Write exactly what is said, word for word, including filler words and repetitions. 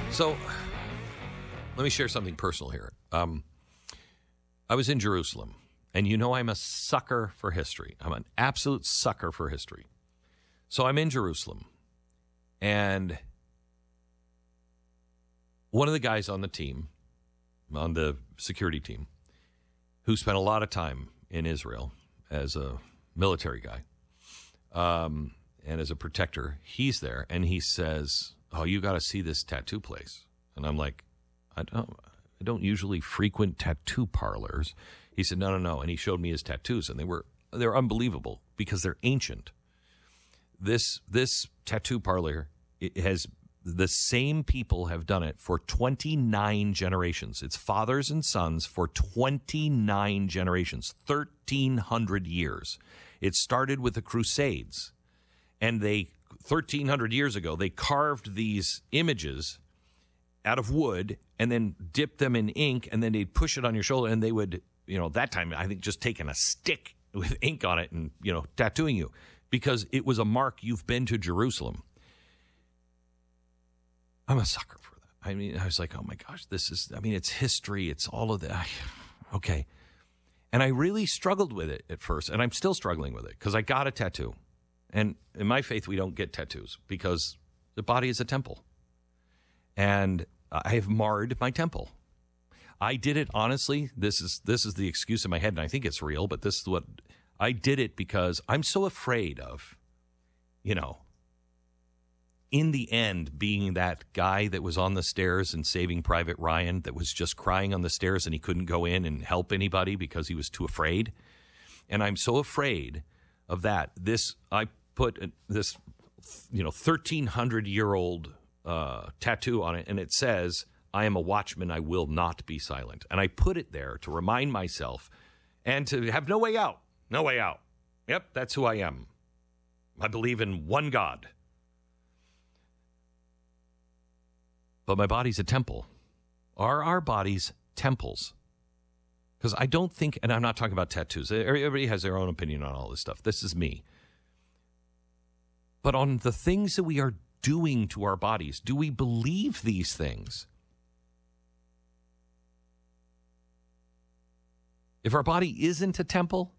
So, let me share something personal here. Um, I was in Jerusalem, and you know I'm a sucker for history. I'm an absolute sucker for history. So I'm in Jerusalem, and one of the guys on the team, on the security team, who spent a lot of time in Israel as a military guy um, and as a protector, he's there, and he says, "Oh, you got to see this tattoo place." And I'm like, I don't, I don't usually frequent tattoo parlors. He said, no, no, no. And he showed me his tattoos, and they were they're unbelievable because they're ancient. This this tattoo parlor, it has the same people have done it for twenty-nine generations. It's fathers and sons for twenty-nine generations, thirteen hundred years. It started with the Crusades, and they thirteen hundred years ago, they carved these images out of wood and then dipped them in ink, and then they'd push it on your shoulder, and they would, you know, that time, I think just taking a stick with ink on it and, you know, tattooing you because it was a mark you've been to Jerusalem. I'm a sucker for that. I mean, I was like, oh my gosh, this is, I mean, it's history. It's all of that. Okay. And I really struggled with it at first, and I'm still struggling with it because I got a tattoo. And in my faith, we don't get tattoos because the body is a temple. And I have marred my temple. I did it, honestly, this is this is the excuse in my head, and I think it's real, but this is what, I did it because I'm so afraid of, you know, in the end, being that guy that was on the stairs and Saving Private Ryan that was just crying on the stairs and he couldn't go in and help anybody because he was too afraid. And I'm so afraid of that. This, I put this, you know, thirteen hundred year old uh, tattoo on it, and it says, "I am a watchman, I will not be silent." And I put it there to remind myself and to have no way out. No way out. Yep, that's who I am. I believe in one God. But my body's a temple. Are our bodies temples? Because I don't think, and I'm not talking about tattoos. Everybody has their own opinion on all this stuff. This is me. But on the things that we are doing to our bodies, do we believe these things? If our body isn't a temple,